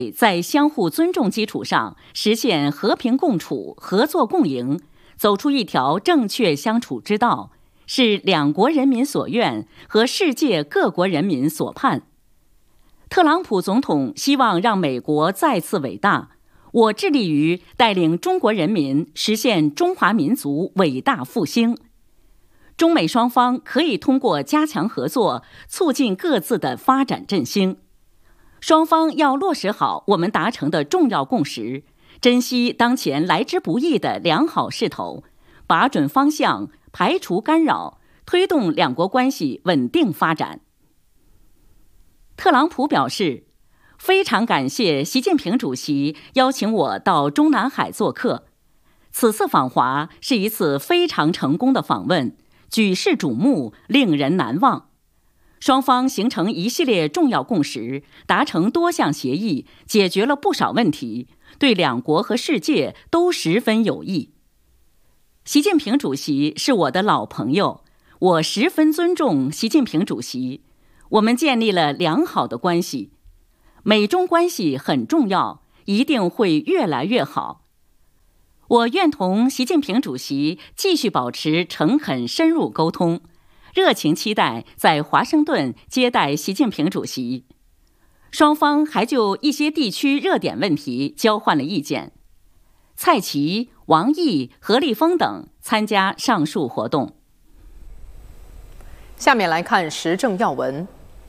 在相互尊重基础上实现和平共处、合作共赢，走出一条正确相处之道，是两国人民所愿和世界各国人民所盼。特朗普总统希望让美国再次伟大，我致力于带领中国人民实现中华民族伟大复兴。中美双方可以通过加强合作，促进各自的发展振兴。双方要落实好我们达成的重要共识，珍惜当前来之不易的良好势头，把准方向，排除干扰，推动两国关系稳定发展。特朗普表示，非常感谢习近平主席邀请我到中南海做客。此次访华是一次非常成功的访问，举世瞩目，令人难忘。双方形成一系列重要共识，达成多项协议，解决了不少问题，对两国和世界都十分有益。习近平主席是我的老朋友，我十分尊重习近平主席。我们建立了良好的关系，美中关系很重要，一定会越来越好。我愿同习近平主席继续保持诚恳深入沟通，热情期待在华盛顿接待习近平主席。双方还就一些地区热点问题交换了意见。蔡奇、王毅、何立峰等参加上述活动。 下面来看时政要闻。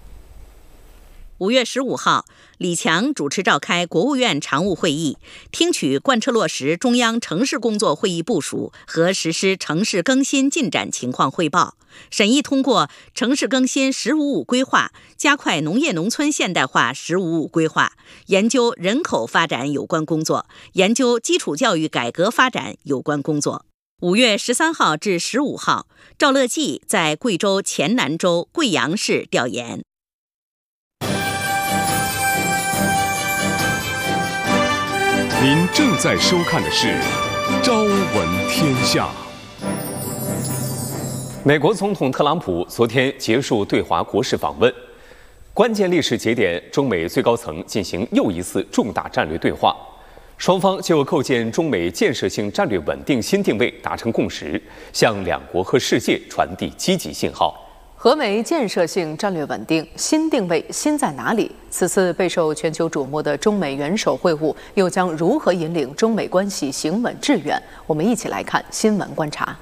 5月15号，李强主持召开国务院常务会议，听取贯彻落实中央城市工作会议部署和实施城市更新进展情况汇报，审议通过城市更新“十五五”规划，加快农业农村现代化“十五五”规划，研究人口发展有关工作，研究基础教育改革发展有关工作。5月13号至15号，赵乐际在贵州黔南州贵阳市调研。 您正在收看的是《朝闻天下》。美国总统特朗普昨天结束对华国事访问，关键历史节点，中美最高层进行又一次重大战略对话，双方就构建中美建设性战略稳定新定位达成共识，向两国和世界传递积极信号。 何为建设性战略稳定新定位？新在哪里？此次备受全球瞩目的中美元首会晤，又将如何引领中美关系行稳致远？我们一起来看新闻观察。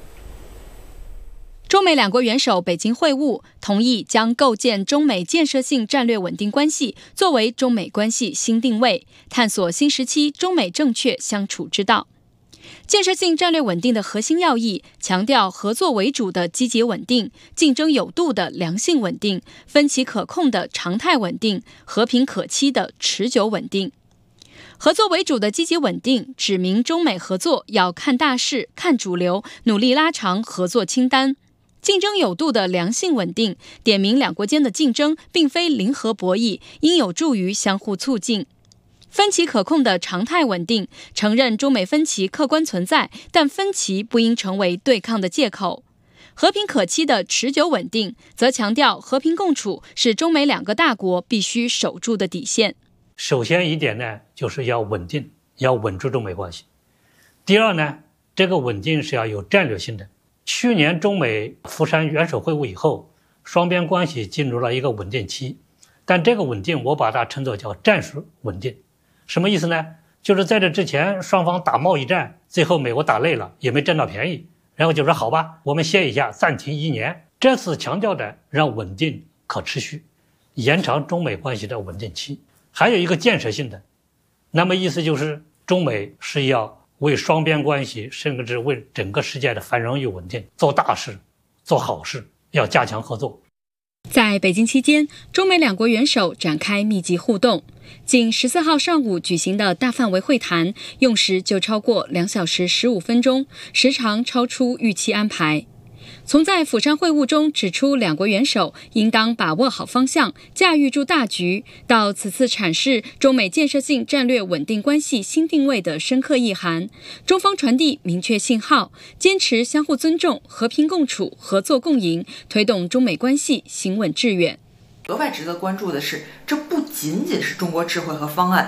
中美两国元首北京会晤，同意将构建中美建设性战略稳定关系作为中美关系新定位，探索新时期中美正确相处之道。建设性战略稳定的核心要义，强调合作为主的积极稳定，竞争有度的良性稳定，分歧可控的常态稳定，和平可期的持久稳定。合作为主的积极稳定，指明中美合作要看大势、看主流，努力拉长合作清单。竞争有度的良性稳定，点明两国间的竞争并非零和博弈，应有助于相互促进。分歧可控的常态稳定，承认中美分歧客观存在，但分歧不应成为对抗的借口。和平可期的持久稳定，则强调和平共处是中美两个大国必须守住的底线。 首先一点呢，就是要稳定，要稳住中美关系。第二呢，这个稳定是要有战略性的。去年中美釜山元首会晤以后，双边关系进入了一个稳定期，但这个稳定我把它称作叫战术稳定。什么意思呢？就是在这之前双方打贸易战，最后美国打累了，也没占到便宜，然后就说好吧，我们歇一下，暂停1年。这次强调的让稳定可持续，延长中美关系的稳定期。还有一个建设性的，那么意思就是中美是要为双边关系，甚至为整个世界的繁荣与稳定做大事、做好事，要加强合作。 在北京期间，中美两国元首展开密集互动。仅14号上午举行的大范围会谈，用时就超过2小时15分钟，时长超出预期安排。从在釜山会晤中指出两国元首应当把握好方向，驾驭住大局，到此次阐释中美建设性战略稳定关系新定位的深刻意涵，中方传递明确信号，坚持相互尊重、和平共处、合作共赢，推动中美关系行稳致远。 额外值得关注的是，这不仅仅是中国智慧和方案，